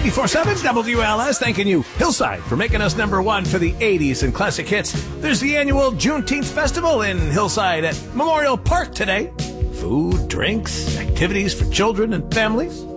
94.7 WLS thanking you, Hillside, for making us number one for the 80s and classic hits. There's the annual Juneteenth Festival in Hillside at Memorial Park today. Food, drinks, activities for children and families.